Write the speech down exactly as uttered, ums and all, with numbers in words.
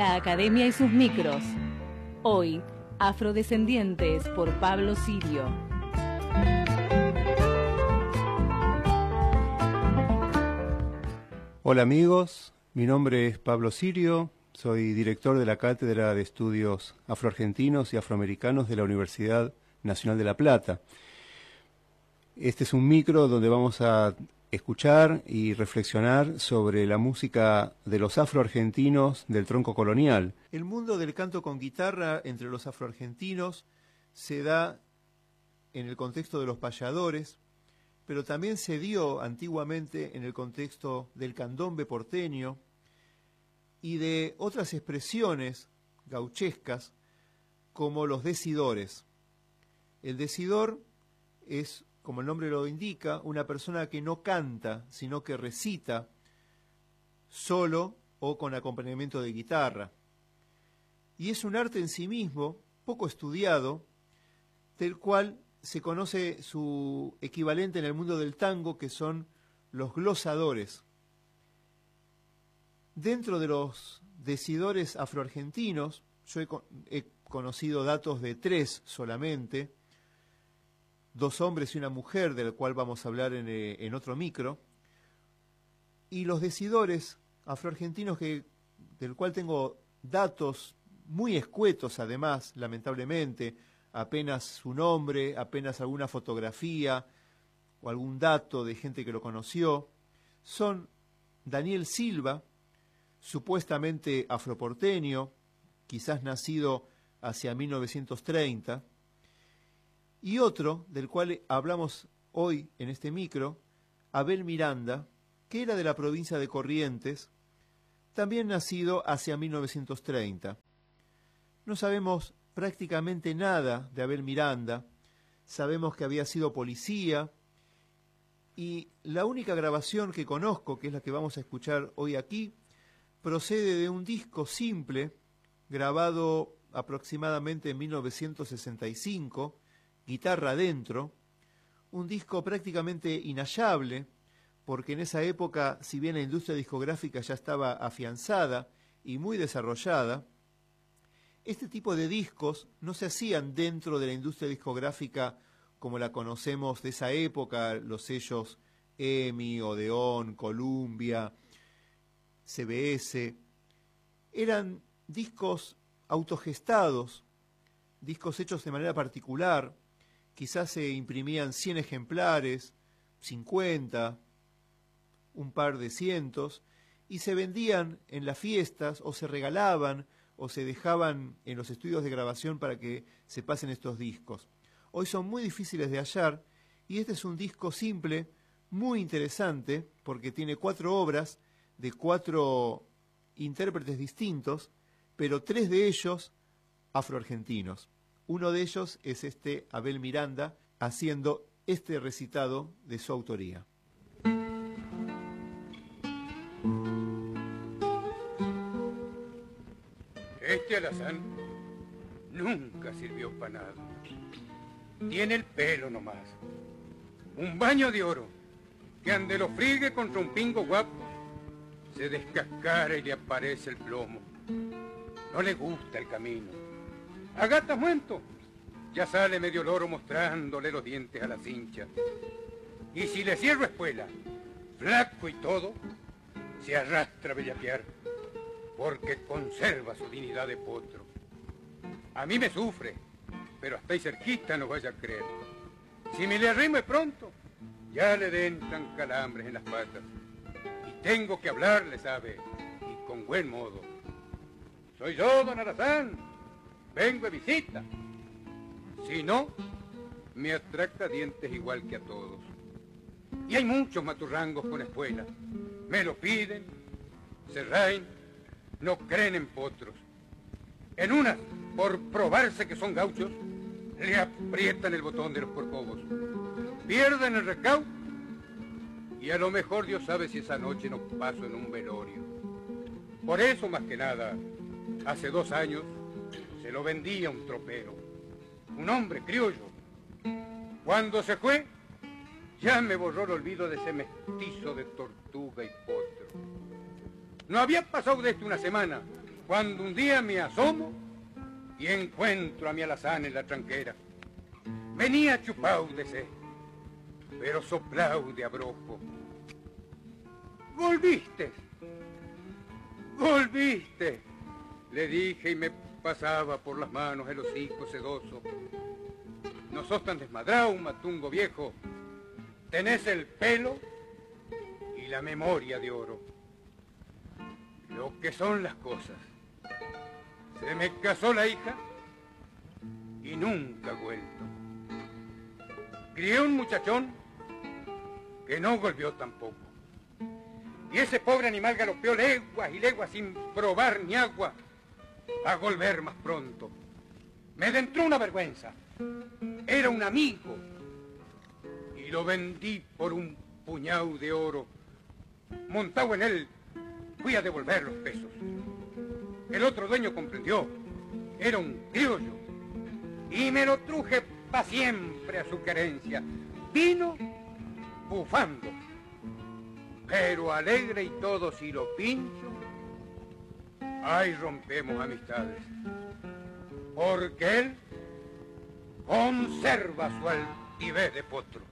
La Academia y sus micros. Hoy, Afrodescendientes por Pablo Sirio. Hola amigos, mi nombre es Pablo Sirio, soy director de la Cátedra de Estudios Afroargentinos y Afroamericanos de la Universidad Nacional de La Plata. Este es un micro donde vamos a escuchar y reflexionar sobre la música de los afroargentinos del tronco colonial. El mundo del canto con guitarra entre los afroargentinos se da en el contexto de los payadores, pero también se dio antiguamente en el contexto del candombe porteño y de otras expresiones gauchescas como los decidores. El decidor es, como el nombre lo indica, una persona que no canta, sino que recita solo o con acompañamiento de guitarra. Y es un arte en sí mismo, poco estudiado, del cual se conoce su equivalente en el mundo del tango, que son los glosadores. Dentro de los decidores afroargentinos, yo he, he conocido datos de tres solamente, dos hombres y una mujer, del cual vamos a hablar en, en otro micro, y los decidores afroargentinos, que, del cual tengo datos muy escuetos además, lamentablemente, apenas su nombre, apenas alguna fotografía o algún dato de gente que lo conoció, son Daniel Silva, supuestamente afroporteño, quizás nacido hacia mil novecientos treinta, y otro, del cual hablamos hoy en este micro, Abel Miranda, que era de la provincia de Corrientes, también nacido hacia mil novecientos treinta. No sabemos prácticamente nada de Abel Miranda, sabemos que había sido policía, y la única grabación que conozco, que es la que vamos a escuchar hoy aquí, procede de un disco simple, grabado aproximadamente en mil novecientos sesenta y cinco, Guitarra Adentro, un disco prácticamente inhallable, porque en esa época, si bien la industria discográfica ya estaba afianzada y muy desarrollada, este tipo de discos no se hacían dentro de la industria discográfica como la conocemos de esa época, los sellos EMI, Odeón, Columbia, C B S. Eran discos autogestados, discos hechos de manera particular. Quizás se imprimían cien ejemplares, cincuenta, un par de cientos, y se vendían en las fiestas o se regalaban o se dejaban en los estudios de grabación para que se pasen estos discos. Hoy son muy difíciles de hallar, y este es un disco simple, muy interesante, porque tiene cuatro obras de cuatro intérpretes distintos, pero tres de ellos afroargentinos. Uno de ellos es este Abel Miranda, haciendo este recitado de su autoría. Este alazán nunca sirvió para nada. Tiene el pelo nomás. Un baño de oro, que ande lo friegue contra un pingo guapo, se descascara y le aparece el plomo. No le gusta el camino. A gata muerto, ya sale medio loro mostrándole los dientes a la cincha. Y si le cierro espuela, flaco y todo, se arrastra a bellaquear, porque conserva su dignidad de potro. A mí me sufre, pero hasta ahí cerquita no vaya a creer. Si me le arrimo de pronto, ya le entran calambres en las patas. Y tengo que hablarle, sabe, y con buen modo. Soy yo, don Alazán. Vengo de visita. Si no, me atracta dientes igual que a todos. Y hay muchos maturrangos con espuelas. Me lo piden, se raen, no creen en potros. En unas, por probarse que son gauchos, le aprietan el botón de los corcovos. Pierden el recaudo y a lo mejor Dios sabe si esa noche no paso en un velorio. Por eso, más que nada, hace dos años se lo vendía un tropero, un hombre criollo. Cuando se fue, ya me borró el olvido de ese mestizo de tortuga y potro. No había pasado desde una semana Cuando un día me asomo y encuentro a mi alazán en la tranquera. Venía chupao de sed, pero soplao de abrojo. Volviste, volviste, le dije y me pasaba por las manos el hocico sedoso. No sos tan desmadrado, matungo viejo, tenés el pelo y la memoria de oro. Lo que son las cosas. Se me casó la hija y nunca ha vuelto. Crié un muchachón que no volvió tampoco. Y ese pobre animal galopeó leguas y leguas sin probar ni agua a volver más pronto. Me entró una vergüenza. Era un amigo y lo vendí por un puñado de oro. Montado en él, fui a devolver los pesos. El otro dueño comprendió. Era un criollo y me lo truje para siempre a su querencia. Vino bufando, pero alegre y todo si lo pincho, ahí rompemos amistades. Porque él conserva su altivez de potro.